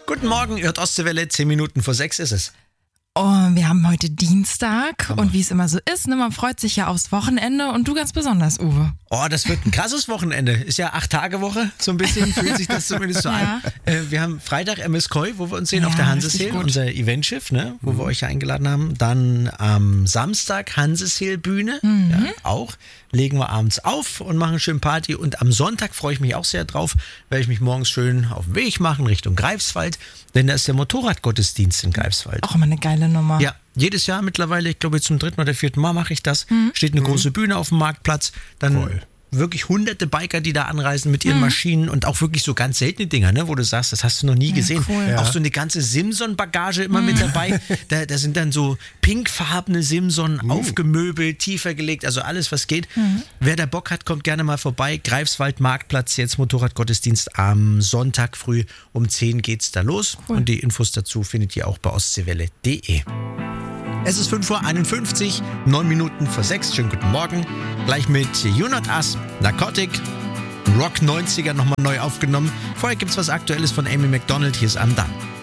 Guten Morgen, ihr hört Ostseewelle, 10 Minuten vor 6 ist es. Oh, wir haben heute Dienstag und wie es immer so ist, ne, man freut sich ja aufs Wochenende und du ganz besonders, Uwe. Oh, das wird ein krasses Wochenende. Ist ja 8-Tage-Woche, so ein bisschen fühlt sich das zumindest so an. Wir haben Freitag MS Koi, wo wir uns sehen auf der Hansesail, unser Eventschiff, ne, wo wir euch ja eingeladen haben. Dann am Samstag Hansesail Bühne, auch. Legen wir abends auf und machen schön Party. Und am Sonntag freue ich mich auch sehr drauf, werde ich mich morgens schön auf den Weg machen Richtung Greifswald, denn da ist der Motorradgottesdienst in Greifswald. Auch immer eine geile Nummer. Ja, jedes Jahr mittlerweile, ich glaube jetzt zum 3. oder 4. Mal mache ich das. Steht eine große Bühne auf dem Marktplatz, dann wirklich hunderte Biker, die da anreisen mit ihren Maschinen und auch wirklich so ganz seltene Dinger, ne, wo du sagst, das hast du noch nie gesehen. Cool. Ja. Auch so eine ganze Simson-Bagage immer mit dabei. Da sind dann so pinkfarbene Simson aufgemöbelt, tiefer gelegt, also alles, was geht. Wer da Bock hat, kommt gerne mal vorbei. Greifswald Marktplatz, jetzt Motorradgottesdienst am Sonntag früh um 10 geht's da los. Cool. Und die Infos dazu findet ihr auch bei ostseewelle.de. Es ist 5:51 Uhr, 9 Minuten vor 6. Schönen guten Morgen. Gleich mit You Not Us, Narcotic, Rock 90er nochmal neu aufgenommen. Vorher gibt's was Aktuelles von Amy Macdonald. Hier ist I'm Done.